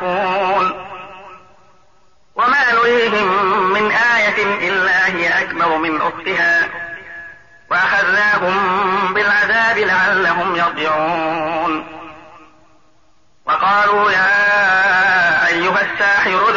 يؤفكون وما نريهم من آية إلا هي أكبر من أختها وأخذناهم بالعذاب لعلهم يرجعون وقالوا يا أيها الساحر